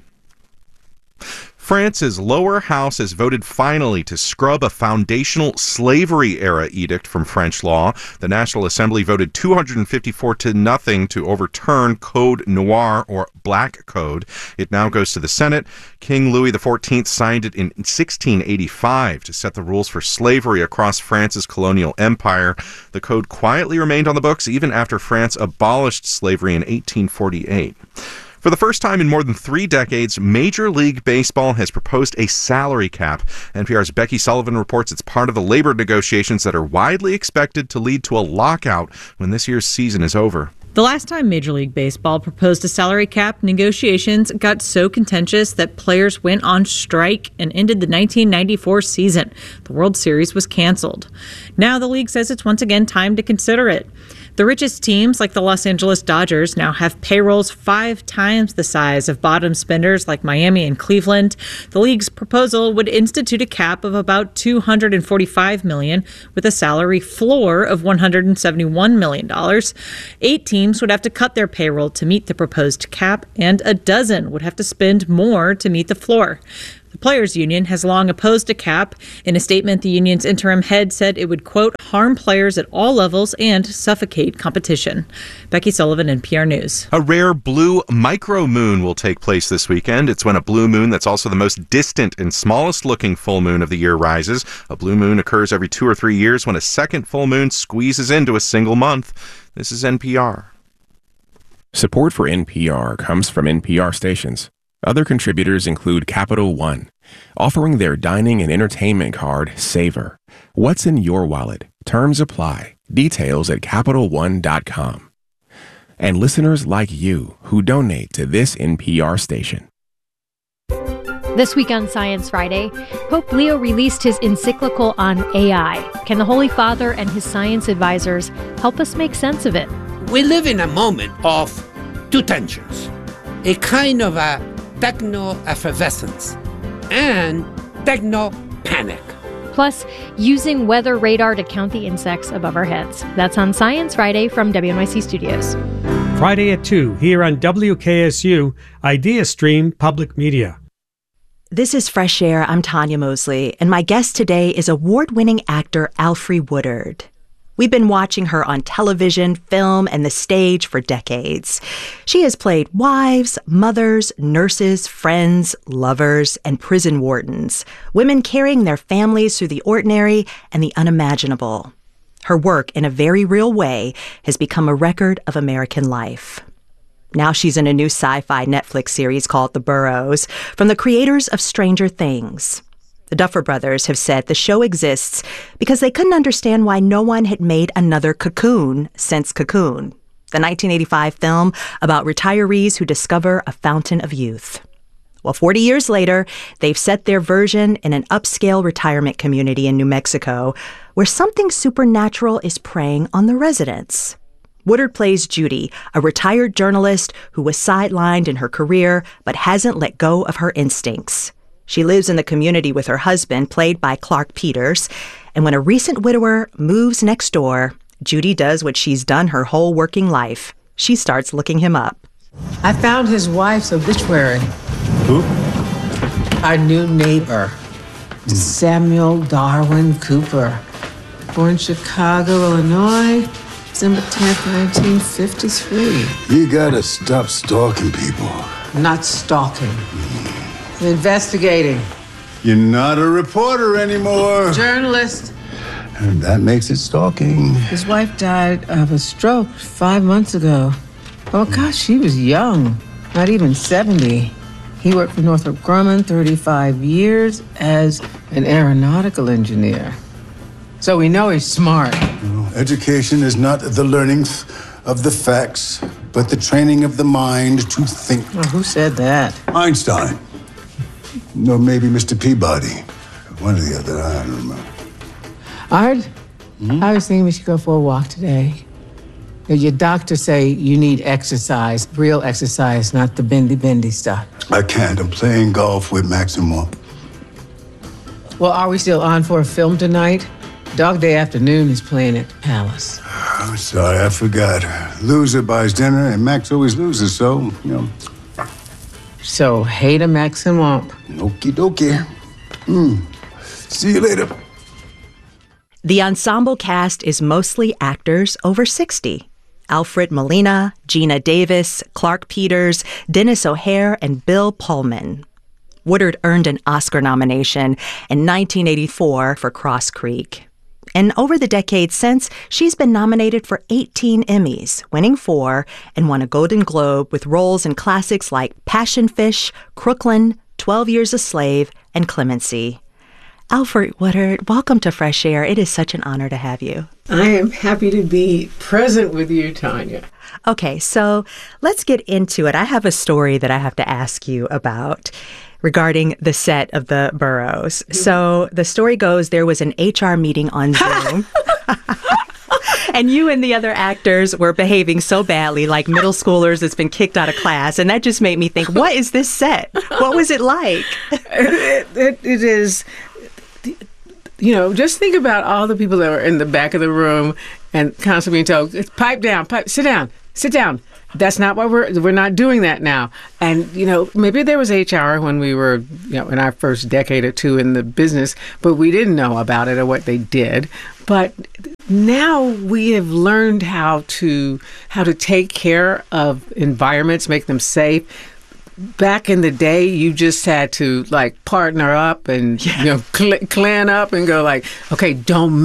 France's lower house has voted finally to scrub a foundational slavery-era edict from French law. The National Assembly voted two hundred fifty-four to nothing to overturn Code Noir, or Black Code. It now goes to the Senate. King Louis the fourteenth signed it in sixteen eighty-five to set the rules for slavery across France's colonial empire. The code quietly remained on the books even after France abolished slavery in eighteen forty-eight. For the first time in more than three decades, Major League Baseball has proposed a salary cap. N P R's Becky Sullivan reports it's part of the labor negotiations that are widely expected to lead to a lockout when this year's season is over. The last time Major League Baseball proposed a salary cap, negotiations got so contentious that players went on strike and ended the nineteen ninety-four season. The World Series was canceled. Now the league says it's once again time to consider it. The richest teams, like the Los Angeles Dodgers, now have payrolls five times the size of bottom spenders like Miami and Cleveland. The league's proposal would institute a cap of about two hundred forty-five million dollars with a salary floor of one hundred seventy-one million dollars. Eight teams would have to cut their payroll to meet the proposed cap, and a dozen would have to spend more to meet the floor. The Players Union has long opposed a cap. In a statement, the union's interim head said it would, quote, harm players at all levels and suffocate competition. Becky Sullivan, N P R News. A rare blue micromoon will take place this weekend. It's when a blue moon that's also the most distant and smallest looking full moon of the year rises. A blue moon occurs every two or three years when a second full moon squeezes into a single month. This is N P R. Support for N P R comes from N P R stations. Other contributors include Capital One, offering their dining and entertainment card, Savor. What's in your wallet? Terms apply. Details at Capital One dot com. And listeners like you who donate to this N P R station. This week on Science Friday, Pope Leo released his encyclical on A I. Can the Holy Father and his science advisors help us make sense of it? We live in a moment of two tensions, a kind of a techno-effervescence and techno-panic. Plus, using weather radar to count the insects above our heads. That's on Science Friday from W N Y C Studios. Friday at two, here on W K S U, IdeaStream Public Media. This is Fresh Air. I'm Tanya Mosley, and my guest today is award-winning actor Alfre Woodard. We've been watching her on television, film, and the stage for decades. She has played wives, mothers, nurses, friends, lovers, and prison wardens, women carrying their families through the ordinary and the unimaginable. Her work, in a very real way, has become a record of American life. Now she's in a new sci-fi Netflix series called The Burrows, from the creators of Stranger Things. The Duffer Brothers have said the show exists because they couldn't understand why no one had made another Cocoon since Cocoon, the nineteen eighty-five film about retirees who discover a fountain of youth. Well, forty years later, they've set their version in an upscale retirement community in New Mexico where something supernatural is preying on the residents. Woodard plays Judy, a retired journalist who was sidelined in her career but hasn't let go of her instincts. She lives in the community with her husband, played by Clark Peters, and when a recent widower moves next door, Judy does what she's done her whole working life. She starts looking him up. I found his wife's obituary. Who? Our new neighbor, Samuel Darwin Cooper. Born Chicago, Illinois, December tenth, nineteen fifty-three. You gotta stop stalking people. Not stalking. Investigating. You're not a reporter anymore. Journalist. And that makes it stalking. His wife died of a stroke five months ago. Oh, gosh, she was young. Not even seventy. He worked for Northrop Grumman thirty-five years as an aeronautical engineer. So we know he's smart. No, education is not the learning of the facts, but the training of the mind to think. Well, who said that? Einstein. No, maybe Mister Peabody. One or the other, I don't remember. Art, mm-hmm. I was thinking we should go for a walk today. Your doctor say you need exercise, real exercise, not the bendy-bendy stuff. I can't. I'm playing golf with Max and Wump. Well, are we still on for a film tonight? Dog Day Afternoon is playing at the Palace. I'm sorry, I forgot. Loser buys dinner, and Max always loses, so, you know. So, hater Max and Wump. Okie dokie. Mm. See you later. The ensemble cast is mostly actors over sixty. Alfred Molina, Gina Davis, Clark Peters, Dennis O'Hare, and Bill Pullman. Woodard earned an Oscar nomination in nineteen eighty-four for Cross Creek. And over the decades since, she's been nominated for eighteen Emmys, winning four, and won a Golden Globe with roles in classics like Passion Fish, Crooklyn, twelve Years a Slave, and Clemency. Alfre Woodard, welcome to Fresh Air. It is such an honor to have you. I am happy to be present with you, Tanya. Okay, so let's get into it. I have a story that I have to ask you about regarding the set of The Burrows. Mm-hmm. So the story goes there was an H R meeting on Zoom. And you and the other actors were behaving so badly, like middle schoolers that's been kicked out of class. And that just made me think, what is this set? What was it like? it, it, it is, you know, just think about all the people that were in the back of the room and constantly being told, pipe down, pipe, sit down, sit down. That's not what we're, we're not doing that now. And, you know, maybe there was H R when we were, you know, in our first decade or two in the business, but we didn't know about it or what they did. But now we have learned how to, how to take care of environments, make them safe. Back in the day, you just had to like partner up and, yeah. you know, cl- clan up and go like, okay, don't